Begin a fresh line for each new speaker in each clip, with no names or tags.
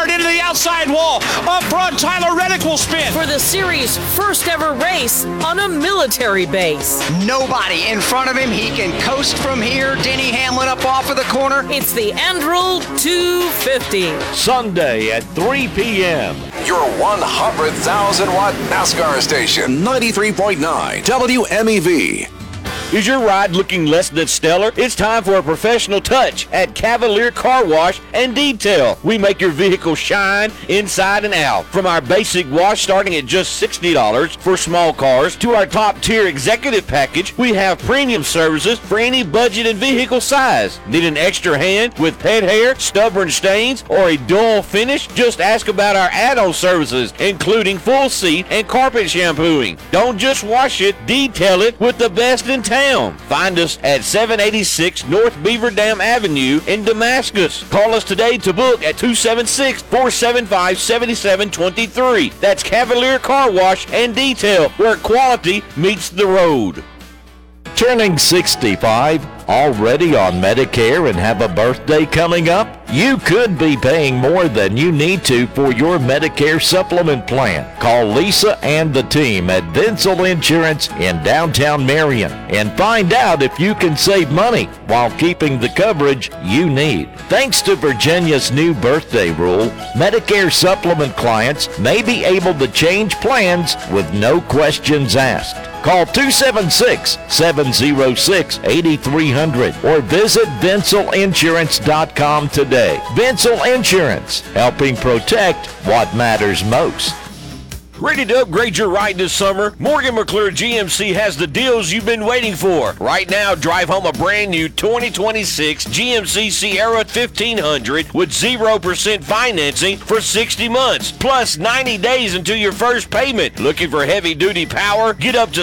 hard into the outside wall. Up front, Tyler Reddick will spin.
For the series' first ever race on a military base.
Nobody in front of him. He can coast from here. Denny Hamlin up off of the corner.
It's the Anduril 250.
Sunday at 3 p.m.
Your 100,000-watt NASCAR station, 93.9 WMEV.
Is your ride looking less than stellar? It's time for a professional touch at Cavalier Car Wash and Detail. We make your vehicle shine inside and out. From our basic wash starting at just $60 for small cars to our top tier executive package, we have premium services for any budget and vehicle size. Need an extra hand with pet hair, stubborn stains, or a dull finish? Just ask about our add-on services, including full seat and carpet shampooing. Don't just wash it, detail it with the best in town. Find us at 786 North Beaver Dam Avenue in Damascus. Call us today to book at 276-475-7723. That's Cavalier Car Wash and Detail, where quality meets the road.
Turning 65, already on Medicare and have a birthday coming up? You could be paying more than you need to for your Medicare supplement plan. Call Lisa and the team at Vinsel Insurance in downtown Marion and find out if you can save money while keeping the coverage you need. Thanks to Virginia's new birthday rule, Medicare supplement clients may be able to change plans with no questions asked. Call 276-706-8300 or visit VinselInsurance.com today. Vinsel Insurance, helping protect what matters most.
Ready to upgrade your ride this summer? Morgan McClure GMC has the deals you've been waiting for. Right now, drive home a brand new 2026 GMC Sierra 1500 with 0% financing for 60 months, plus 90 days until your first payment. Looking for heavy-duty power? Get up to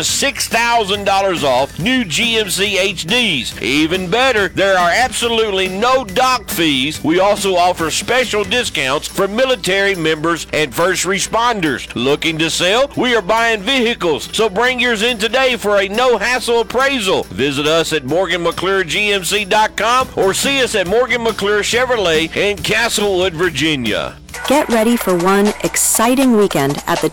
$6,000 off new GMC HDs. Even better, there are absolutely no dock fees. We also offer special discounts for military members and first responders. Looking to sell? We are buying vehicles, so bring yours in today for a no-hassle appraisal. Visit us at MorganMcClureGMC.com or see us at Morgan McClure Chevrolet in Castlewood, Virginia.
Get ready for one exciting weekend at the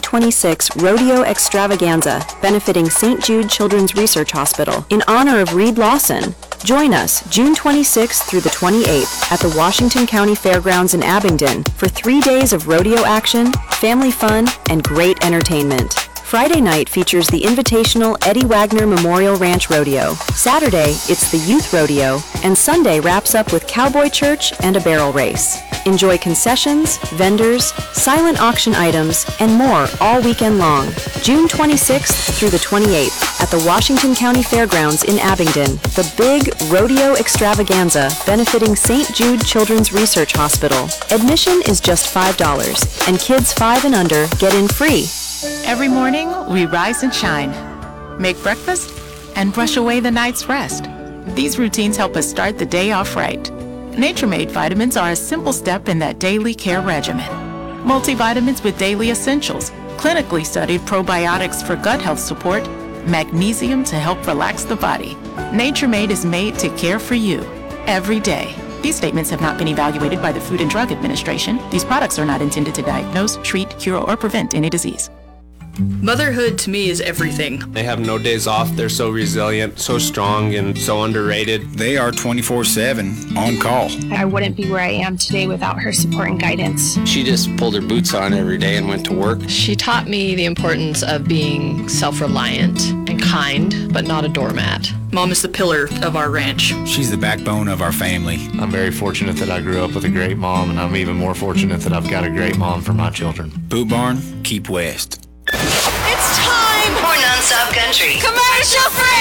2026 Rodeo Extravaganza, benefiting St. Jude Children's Research Hospital in honor of Reed Lawson. Join us June 26th through the 28th at the Washington County Fairgrounds in Abingdon for 3 days of rodeo action, family fun, and great entertainment. Friday night features the invitational Eddie Wagner Memorial Ranch Rodeo. Saturday, it's the Youth Rodeo, and Sunday wraps up with Cowboy Church and a barrel race. Enjoy concessions, vendors, silent auction items, and more all weekend long. June 26th through the 28th at the Washington County Fairgrounds in Abingdon, the big Rodeo Extravaganza benefiting St. Jude Children's Research Hospital. Admission is just $5, and kids 5 and under get in free.
Every morning, we rise and shine, make breakfast, and brush away the night's rest. These routines help us start the day off right. Nature Made vitamins are a simple step in that daily care regimen. Multivitamins with daily essentials, clinically studied probiotics for gut health support, magnesium to help relax the body. Nature Made is made to care for you every day. These statements have not been evaluated by the Food and Drug Administration. These products are not intended to diagnose, treat, cure, or prevent any disease.
Motherhood to me is everything.
They have no days off. They're so resilient, so strong, and so underrated.
They are 24/7 on call.
I wouldn't be where I am today without her support and guidance.
She just pulled her boots on every day and went to work.
She taught me the importance of being self-reliant and kind, but not a doormat.
Mom is the pillar of our ranch.
She's the backbone of our family.
I'm very fortunate that I grew up with a great mom, and I'm even more fortunate that I've got a great mom for my children.
Boot Barn, keep west.
It's time
for Non-Stop Country.
Commercial free.